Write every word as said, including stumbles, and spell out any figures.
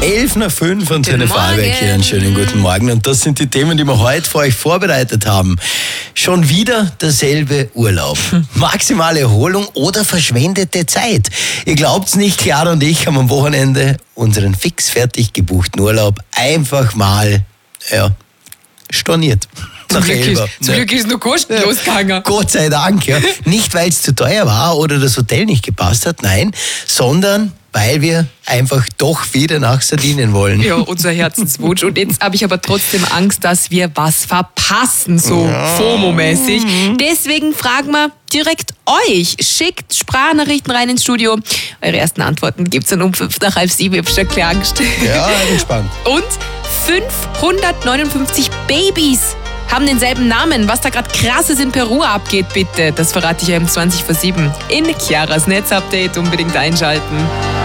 elf nach fünf und Antenne Vorarlberg hier. Einen schönen guten Morgen. Und das sind die Themen, die wir heute für euch vorbereitet haben. Schon wieder derselbe Urlaub. Hm. Maximale Erholung oder verschwendete Zeit. Ihr glaubt's nicht, Clara und ich haben am Wochenende unseren fix fertig gebuchten Urlaub einfach mal, ja, storniert. Zum Glück, ist, zum Glück ist nur kostenlos gegangen. Gott sei Dank, ja. Nicht, weil es zu teuer war oder das Hotel nicht gepasst hat, nein, sondern weil wir einfach doch wieder nach Sardinien wollen. Ja, unser Herzenswunsch. Und jetzt habe ich aber trotzdem Angst, dass wir was verpassen, so ja. FOMO-mäßig. Deswegen fragen wir direkt euch. Schickt Sprachnachrichten rein ins Studio. Eure ersten Antworten gibt es dann um fünf nach halb sieben. Ich habe schon klar Angst. Ja, gespannt. Und fünfhundertneunundfünfzig Babys haben denselben Namen. Was da gerade krasses in Peru abgeht, bitte. Das verrate ich euch um zwanzig vor sieben in Chiaras Netzupdate. Unbedingt einschalten.